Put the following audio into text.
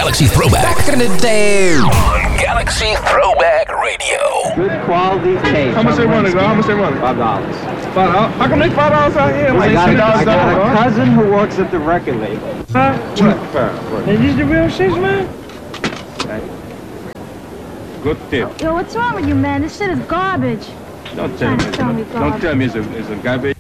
Galaxy Throwback. Back in the day. On Galaxy Throwback Radio. Good quality tape. How much they want to go? How much they want? $5. $5. How come they $5 out here? I got $6 a cousin who works at the record label. Huh? What? Is this the real shit, man? Good tip. Yo, what's wrong with you, man? This shit is garbage. Don't tell me. Tell me Don't tell me it's a garbage.